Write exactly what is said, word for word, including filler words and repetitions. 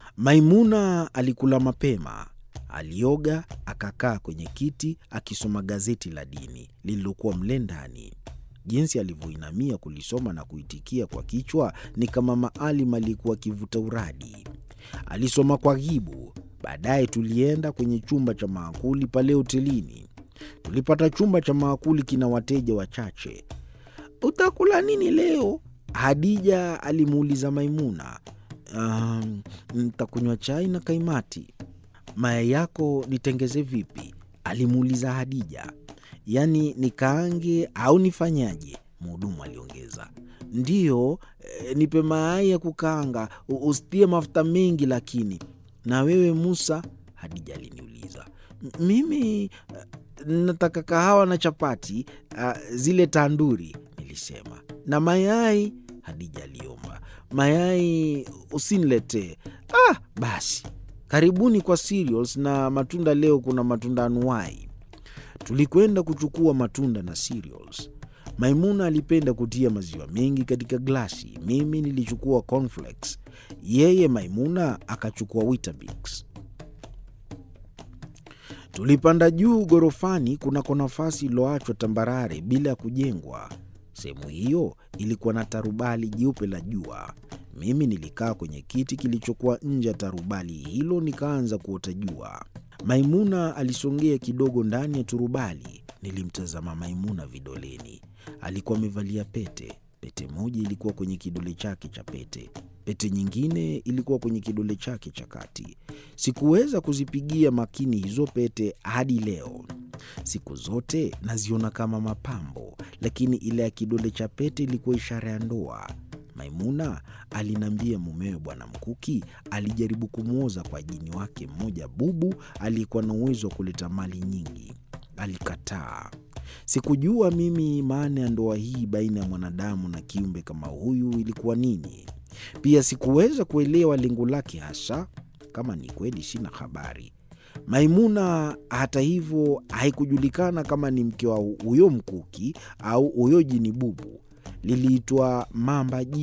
Maimuna alikula mapema. Alioga, akakaa kwenye kiti akisoma gazeti la dini lililokuwa mle ndani. Jinsi alivyoinamia kulisoma na kuitikia kwa kichwa ni kama Maalim alikuwa akivuta uradi. Alisoma kwa ghibu. Baadaye tulienda kwenye chumba cha maakuli pale hotelini. Tulipata chumba cha maakuli kina wateja wachache. "Utakula nini leo?" Hadija alimuuliza Maimuna. Um, "Nitakunywa chai na kaimati." "Mayai yako nitengeze vipi?" alimuuliza Hadija. "Yaani nikaange au nifanyaje?" Mhudumu aliongeza. "Ndiyo, e, nipe mayai ya kukaanga, usitie mafuta mengi lakini." "Na wewe Musa?" Hadija aliniuliza. "Mimi nataka kahawa na chapati, uh, zile tanduri," nilisema. "Na mayai?" Hadija aliomba. "Mayai usiniletee." "Ah, basi. Karibuni kwa cereals na matunda, leo kuna matunda anuwai." Tulikwenda kuchukua matunda na cereals. Maimuna alipenda kutia maziwa mengi katika glasi. Mimi nilichukua cornflakes. Yeye Maimuna akachukua Weetabix. Tulipanda juu ghorofani kunako nafasi iliyoachwa tambarare bila ya kujengwa. Sehemu hiyo ilikuwa na tarubali jeupe la jua. Mimi nilikaa kwenye kiti kilichokuwa nje ya tarubali hilo nikaanza kuota jua. Maimuna alisongea kidogo ndani ya turubali. Nilimtazama Maimuna vidoleni. Alikuwa amevalia pete. Pete moja ilikuwa kwenye kidole chake cha pete. Pete nyingine ilikuwa kwenye kidole chake cha kati. Sikuweza kuzipigia makini hizo pete hadi leo. Siku zote naziona kama mapambo, lakini ile ya kidole cha pete ilikuwa ishara ya ndoa. Maimuna alinambia mumewe Bwana Mkuki alijaribu kumwoza kwa jini wake mmoja bubu aliyekuwa na uwezo wa kuleta mali nyingi. Alikataa. Sikujua mimi maana ya ndoa hii baina ya mwanadamu na kiumbe kama huyu ilikuwa nini. Pia sikuweza kuelewa lengo lake hasa. Kama ni kweli, sina habari. Maimuna hata hivyo haikujulikana kama ni mke wa huyo Mkuki au huyo jini bubu. Liliitwa Mamba Jini.